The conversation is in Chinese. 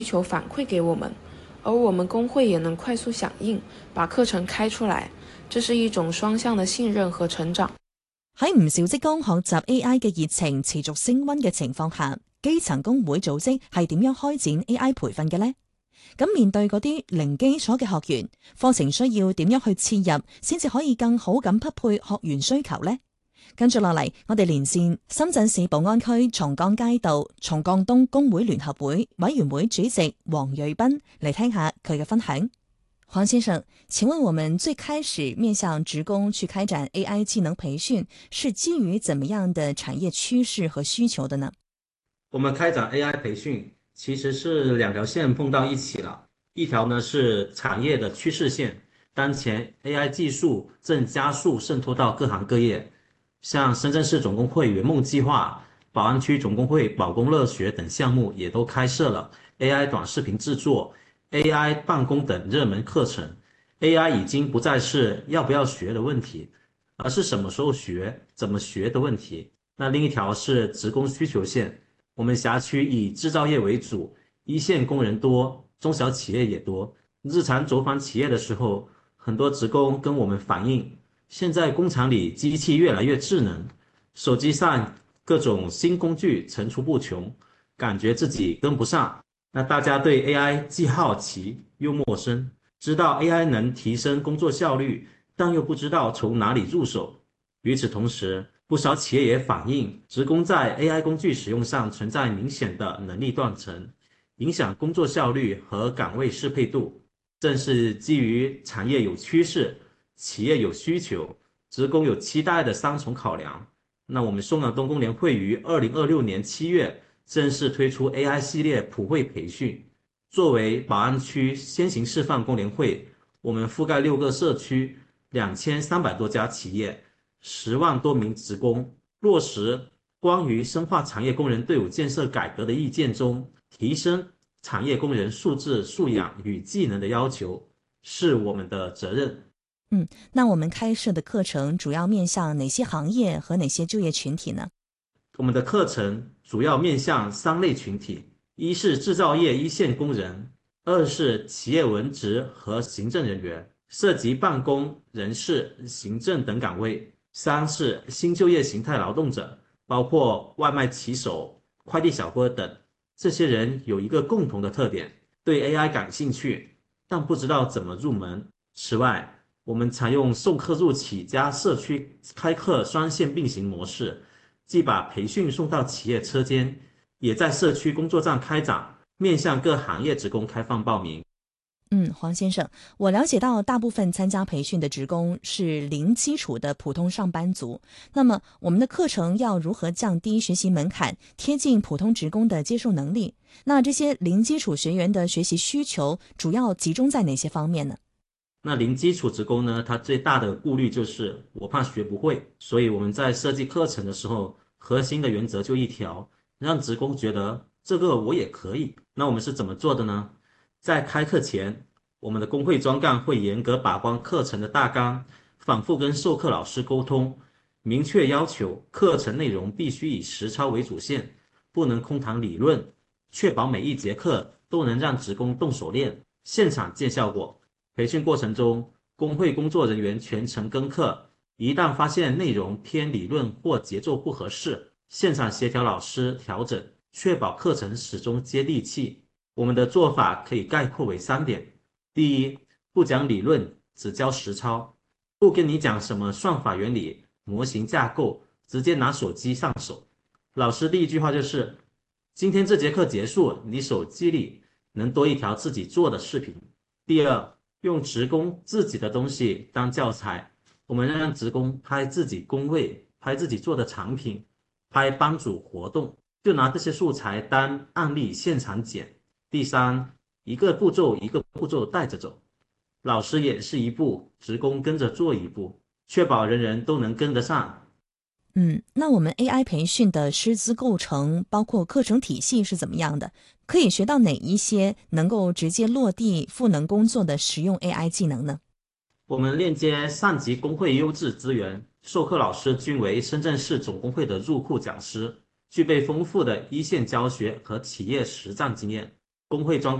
求反馈给我们，而我们工會也能快速響應，把課程開出來，這是一種雙向的信任和成長。 喺唔少職工學習 AI 嘅熱情持續升溫嘅情況下，基層工會組織係點樣開展 AI 培訓嘅呢？咁面對嗰啲零基礎嘅學員，課程需要點樣去切入，先至可以更好咁匹配學員需求呢？跟住落嚟，我哋連線深圳市寶安區松江街道松江東工會聯合會委員會主席黃瑞斌嚟聽下佢嘅分享。黃先生，請問我們最開始面向職工去開展 AI 技能培訓，是基於怎麼樣的產業趨勢和需求的呢？ 我們開展 AI 培訓，其實是兩條線碰到一起了。一條呢是產業的趨勢線，當前 AI 技術正加速滲透到各行各業，像深圳市總工會圓夢計劃、寶安區總工會寶工樂學等項目也都開設了 AI 短視頻製作、AI 辦公等熱門課程。 AI 已經不再是要不要學的問題，而是什麼時候學、怎麼學的問題。那另一條是職工需求線，我們轄區以製造業為主，一線工人多，中小企業也多。日常走訪企業的時候，很多職工跟我們反映，現在工廠裡機器越來越智能，手機上各種新工具層出不窮，感覺自己跟不上。那大家對 AI 既好奇又陌生，知道 AI 能提升工作效率，但又不知道從哪裡入手。與此同時，不少企業也反映，職工在 AI 工具使用上存在明顯的能力斷層，影響工作效率和崗位適配度。正是基於產業有趨勢、企業有需求、職工有期待的三重考量，那我們松陽東工聯會於2026年7月正式推出 AI 系列普惠培訓。作為寶安區先行示範工聯會，我們覆蓋6個社區，2300多家企業，10萬多名職工，落實關於深化產業工人隊伍建設改革的意見中，提升產業工人素質素養與技能的要求，是我們的責任。 那我們開設的課程主要面向哪些行業和哪些就業群體呢？ 我們的課程主要面向3類群體，一是製造業一線工人，二是企業文職和行政人員，涉及辦公、人事、行政等崗位，三是新就業形態勞動者，包括外賣騎手、快遞小哥等。這些人有一個共同的特點，對 AI 感興趣，但不知道怎麼入門。此外，我們採用送客入企加社區開課雙線並行模式，既把培訓送到企業車間，也在社區工作站開展，面向各行業職工開放報名。 黃先生，我了解到大部分參加培訓的職工是零基礎的普通上班族，那麼我們的課程要如何降低學習門檻，貼近普通職工的接受能力？那這些零基礎學員的學習需求主要集中在哪些方面呢？ 那零基礎職工呢，他最大的顧慮就是我怕學不會，所以我們在設計課程的時候，核心的原則就一條，讓職工覺得這個我也可以。那我們是怎麼做的呢？在開課前，我們的工會專幹會嚴格把關課程的大綱，反覆跟授課老師溝通，明確要求課程內容必須以實操為主線，不能空談理論，確保每一節課都能讓職工動手練，現場見效果。培訓過程中，工會工作人員全程跟課，一旦發現內容偏理論或節奏不合適，現場協調老師調整，確保課程始終接地氣。我們的做法可以概括為3點：第一，不講理論，只教實操，不跟你講什麼算法原理、模型架構，直接拿手機上手。老師第一句話就是：今天這節課結束，你手機裡能多一條自己做的視頻。第二，用職工自己的東西當教材，我們讓職工拍自己工位，拍自己做的產品，拍班組活動，就拿這些素材當案例現場剪。第三，一個步驟一個步驟帶着走，老師演示一步，職工跟着做一步，確保人人都能跟得上。 那我們 AI 培訓的師資構成，包括課程體系是怎麼樣的？可以學到哪一些能夠直接落地賦能工作的實用 AI 技能呢？ 我們鏈接上級工會優質資源，授課老師均為深圳市總工會的入庫講師，具備豐富的一線教學和企業實戰經驗。 工会装